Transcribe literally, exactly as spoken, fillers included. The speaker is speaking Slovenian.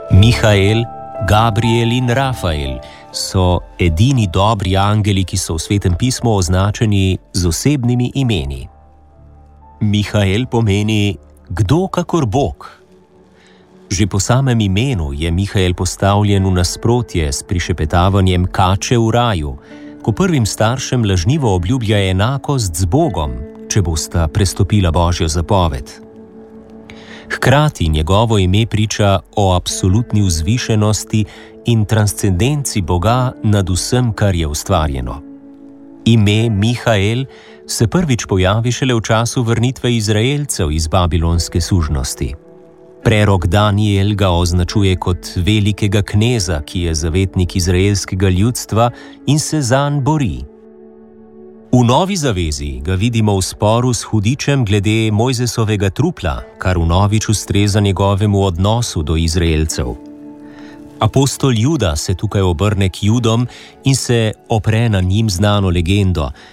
Mihael, Gabriel in Rafael so edini dobri angeli, ki so v Svetem pismu označeni z osebnimi imeni. Mihael pomeni kdo kakor Bog. Že po samem imenu je Mihael postavljen v nasprotje s prišepetavanjem kače v raju, ko prvim staršem lažnivo obljublja enakost z Bogom, če bosta prestopila Božjo zapoved. Hkrati njegovo ime priča o absolutni vzvišenosti in transcendenci Boga nad vsem, kar je ustvarjeno. Ime Mihael se prvič pojavi šele v času vrnitve Izraelcev iz babilonske sužnosti. Prerok Daniel ga označuje kot velikega kneza, ki je zavetnik izraelskega ljudstva in se zanj bori. V Novi zavezi ga vidimo v sporu s hudičem glede Mojzesovega trupla, kar vnovič ustreza njegovemu odnosu do Izraelcev. Apostol Juda se tukaj obrne k Judom in se opre na njim znano legendo,